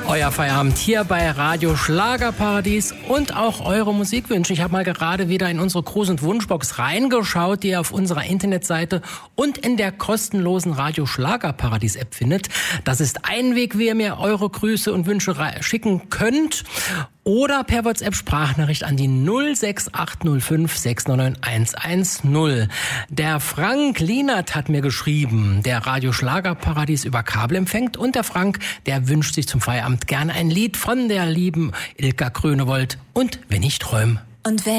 Euer Feierabend hier bei Radio Schlagerparadies und auch eure Musikwünsche. Ich habe mal gerade wieder in unsere Gruß- und Wunschbox reingeschaut, die ihr auf unserer Internetseite und in der kostenlosen Radio Schlagerparadies App findet. Das ist ein Weg, wie ihr mir eure Grüße und Wünsche schicken könnt. Oder per WhatsApp-Sprachnachricht an die 06805 699 110. Der Frank Lienert hat mir geschrieben, der Radio Schlagerparadies über Kabel empfängt. Und der Frank, der wünscht sich zum Feierabend gerne ein Lied von der lieben Ilka Grünewold und Wenn ich träum. Und wenn